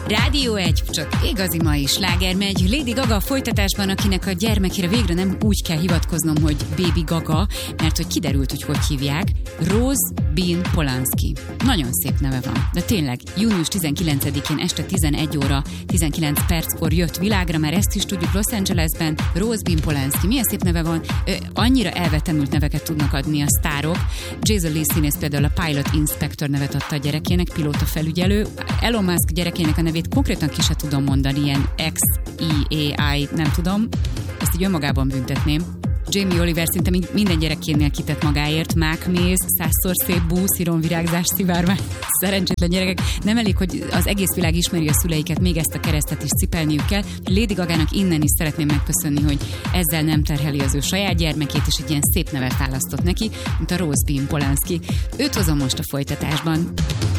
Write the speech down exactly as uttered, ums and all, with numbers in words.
Rádió egy, csak igazi mai sláger megy. Lady Gaga a folytatásban, akinek a gyermekére végre nem úgy kell hivatkoznom, hogy Baby Gaga, mert hogy kiderült, hogy hogy hívják. Rose Bean Polanski. Nagyon szép neve van. De tényleg, június tizenkilencedikén este tizenegy óra tizenkilenc perckor jött világra, már ezt is tudjuk Los Angelesben. Rose Bean Polanski. Milyen szép neve van. Ö, annyira elvetemült neveket tudnak adni a sztárok. Jason Lee színész például a Pilot Inspector nevet adta a gyerekének, pilóta felügyelő. Elon Musk gyerekének a nevét konkrétan ki se tudom mondani, ilyen X I A I, nem tudom. Ezt így önmagában büntetném. Jamie Oliver szinte minden gyerekénél kitett magáért, mákméz, százszor szép bú, szironvirágzás, szivárvány, szerencsétlen gyerekek. Nem elég, hogy az egész világ ismeri a szüleiket, még ezt a keresztet is cipelniük kell. Lady Gagának innen is szeretném megköszönni, hogy ezzel nem terheli az ő saját gyermekét, és egy ilyen szép nevet választott neki, mint a Rose Bean Polanski. Őt hozom most a folytatásban.